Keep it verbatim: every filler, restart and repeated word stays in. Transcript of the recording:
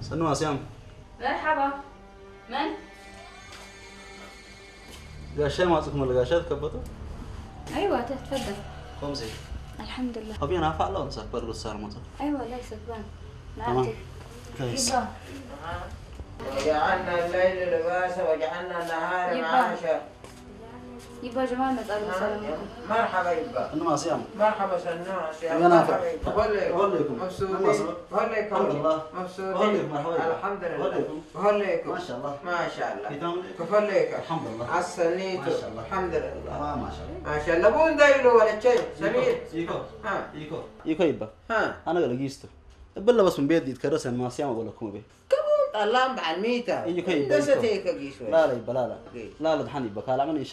سنوا سيام. مرحبا. من؟ قاشة ما أعطيكم القاشات كبتوا؟ أيوة تفضل. خمسة. الحمد لله. أبي أنا أفعل لون سكبر السعر مطر. أيوة ليس بان. تمام. كويس. وجعلنا الليل لباسا وجعلنا النهار معاشا. يبا جمال مسألة السلام عليكم. مرحبا يبا. أنا ما سيام. مرحبا سنوس يا أنا مرحبا. أهليكم. مبسوطين. الحمد لله. مبسوطين. أهليكم مرحبا. الحمد لله. أهليكم. أهليكم. ما شاء الله. ما شاء الله. كتام كفليك. الحمد لله. عسنيتو. ما شاء الله. الحمد لله. تمام ما شاء الله. ما شاء الله. بون دايلو ولا شيء. سمير. إيكو. ها. إيكو. إيكو يبا. ها. أنا قال جيستو. بلا بس من بيت يتكرس أنا ما سيام أقول لكم به. اللهم بعد ميتا. إيكو يبا. بس تيك جيش. لا لا يبا لا لا. لا لا دحني يبا كلامني.